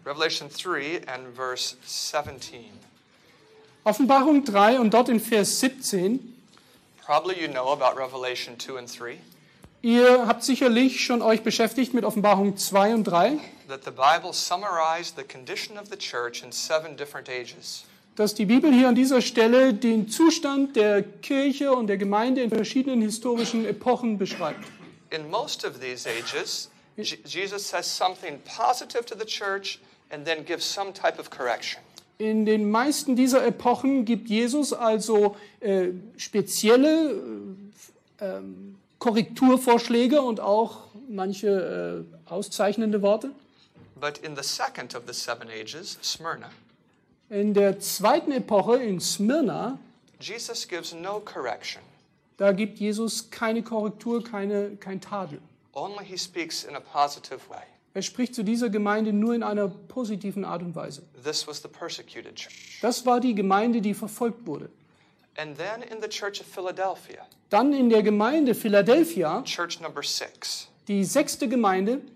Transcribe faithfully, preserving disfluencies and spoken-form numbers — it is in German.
Revelation three and verse seventeen. Offenbarung drei und dort in Vers siebzehn. Probably you know about Revelation two and three. Ihr habt sicherlich schon euch beschäftigt mit Offenbarung zwei und drei. That the Bible summarized the condition of the church in seven different ages. Dass die Bibel hier an dieser Stelle den Zustand der Kirche und der Gemeinde in verschiedenen historischen Epochen beschreibt. In most of these ages, J- Jesus says something positive to the church and then gives some type of correction. In den meisten dieser Epochen gibt Jesus also äh, spezielle äh, äh, Korrekturvorschläge und auch manche äh, auszeichnende Worte. But in the second of the seven ages, Smyrna, In der zweiten Epoche in Smyrna, Jesus gives no correction. da gibt Jesus keine Korrektur, keine, kein Tadel. Only he speaks in a positive way. Er spricht zu dieser Gemeinde nur in einer positiven Art und Weise. This was the persecuted church. Das war die Gemeinde, die verfolgt wurde. And then in the church of Philadelphia, Dann in der Gemeinde Philadelphia, church number six, die sechste Gemeinde,